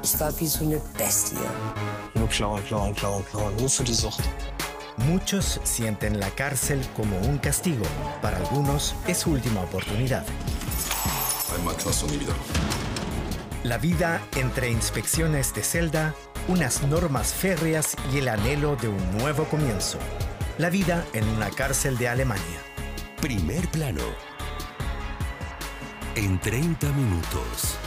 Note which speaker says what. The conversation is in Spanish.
Speaker 1: Ich war wie so eine Bestie.
Speaker 2: Nur klauen, klauen, klauen, klauen. Nur für die Sucht.
Speaker 3: Muchos sienten la cárcel como un castigo. Para algunos es su última oportunidad.
Speaker 4: Einmal Knast und nie wieder.
Speaker 3: La vida entre inspecciones de celda, unas normas férreas y el anhelo de un nuevo comienzo. La vida en una cárcel de Alemania.
Speaker 5: Primer plano. En 30 minutos.